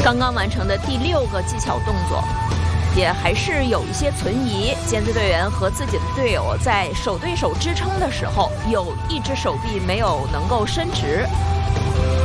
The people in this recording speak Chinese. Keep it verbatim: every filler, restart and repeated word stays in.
刚刚完成的第六个技巧动作，也还是有一些存疑。尖子队员和自己的队友在手对手支撑的时候，有一只手臂没有能够伸直。